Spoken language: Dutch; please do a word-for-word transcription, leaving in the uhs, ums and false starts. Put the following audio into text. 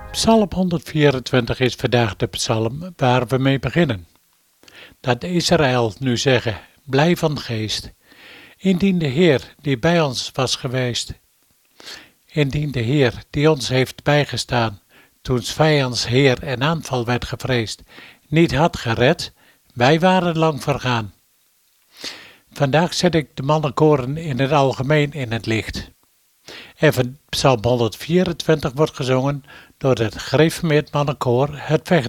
Psalm honderdvierentwintig is vandaag de psalm waar we mee beginnen. Dat Israël nu zeggen, blij van geest, indien de Heer die bij ons was geweest, indien de Heer die ons heeft bijgestaan, toen 's vijands heer en aanval werd gevreesd, niet had gered, wij waren lang vergaan. Vandaag zet ik de mannenkoren in het algemeen in het licht. En Psalm honderdvierentwintig wordt gezongen door het gereformeerd mannenkoor Het Weg